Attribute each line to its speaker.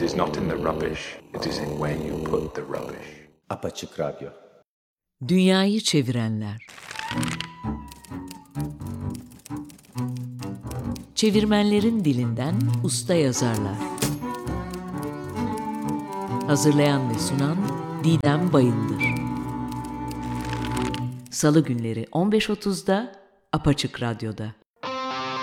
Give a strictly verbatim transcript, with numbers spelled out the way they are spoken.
Speaker 1: is not in the rubbish, it is in where you put the rubbish.
Speaker 2: Apaçık Radyo.
Speaker 3: Dünyayı çevirenler. Çevirmenlerin dilinden usta yazarlar. Hazırlayan ve sunan Didem Bayındır. Salı günleri on beş otuzda Apaçık Radyo'da.